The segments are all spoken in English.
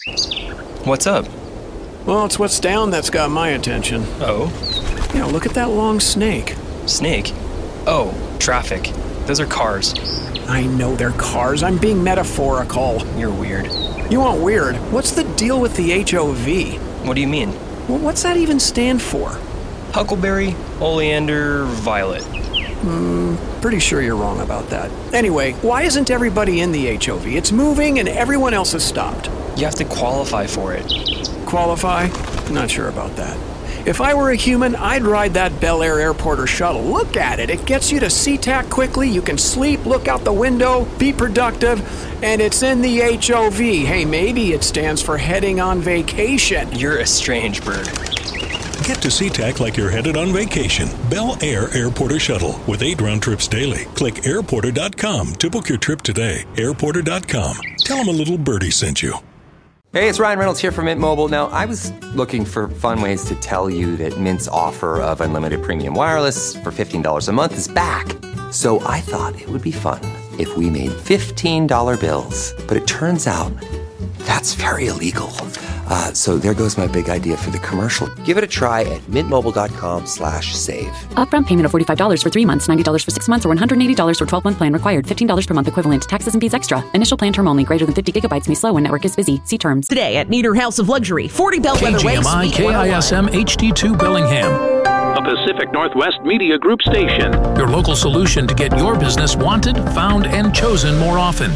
What's up? Well, it's what's down that's got my attention. Oh? Yeah, look at that long snake. Snake? Oh, traffic. Those are cars. I know they're cars. I'm being metaphorical. You're weird. You aren't weird. What's the deal with the HOV? What do you mean? Well, what's that even stand for? Huckleberry, oleander, violet. Pretty sure you're wrong about that. Anyway, why isn't everybody in the HOV? It's moving and everyone else has stopped. You have to qualify for it. Qualify? Not sure about that. If I were a human, I'd ride that Bel Air airport or shuttle. Look at it. It gets you to SeaTac quickly. You can sleep, look out the window, be productive, and it's in the HOV. Hey, maybe it stands for heading on vacation. You're a strange bird. Get to SeaTac like you're headed on vacation. Bel Air Airport or Shuttle with 8 round trips daily. Click airporter.com to book your trip today. Airporter.com. Tell them a little birdie sent you. Hey, it's Ryan Reynolds here from Mint Mobile. Now, I was looking for fun ways to tell you that Mint's offer of unlimited premium wireless for $15 a month is back. So I thought it would be fun if we made $15 bills. But it turns out that's very illegal. So there goes my big idea for the commercial. Give it a try at mintmobile.com/save. Upfront payment of $45 for 3 months, $90 for 6 months, or $180 for 12-month plan required. $15 per month equivalent. Taxes and fees extra. Initial plan term only. Greater than 50 gigabytes may slow when network is busy. See terms. Today at Nieder House of Luxury, 40 Bellwether Way, KGMI KISM HD2 Bellingham. A Pacific Northwest Media Group station. Your local solution to get your business wanted, found, and chosen more often.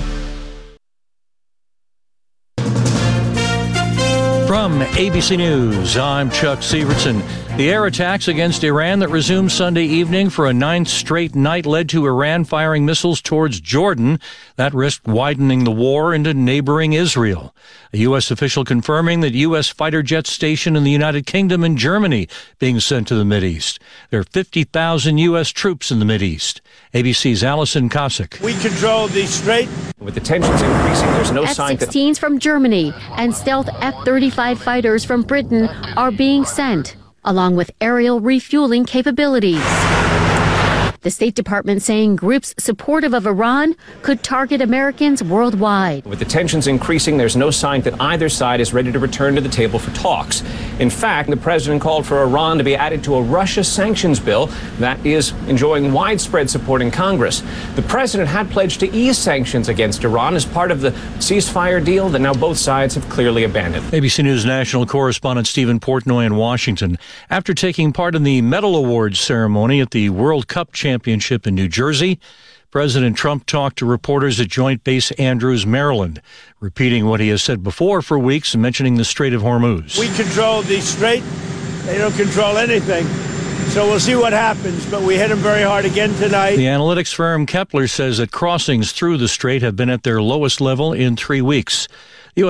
From ABC News, I'm Chuck Severson. The air attacks against Iran that resumed Sunday evening for a 9th straight night led to Iran firing missiles towards Jordan. That risked widening the war into neighboring Israel. A U.S. official confirming that U.S. fighter jets stationed in the United Kingdom and Germany being sent to the Mideast. There are 50,000 U.S. troops in the Mideast. ABC's Allison Cossack. We control the strait. With the tensions increasing, there's no sign that F-16s from Germany and stealth F-35 fighters from Britain are being sent, along with aerial refueling capabilities. The State Department saying groups supportive of Iran could target Americans worldwide. With the tensions increasing, there's no sign that either side is ready to return to the table for talks. In fact, the president called for Iran to be added to a Russia sanctions bill that is enjoying widespread support in Congress. The president had pledged to ease sanctions against Iran as part of the ceasefire deal that now both sides have clearly abandoned. ABC News national correspondent Stephen Portnoy in Washington. After taking part in the medal awards ceremony at the World Cup Championship in New Jersey, President Trump talked to reporters at Joint Base Andrews, Maryland, repeating what he has said before for weeks and mentioning the Strait of Hormuz. We control the strait. They don't control anything. So we'll see what happens, but we hit them very hard again tonight. The analytics firm Kepler says that crossings through the strait have been at their lowest level in 3 weeks.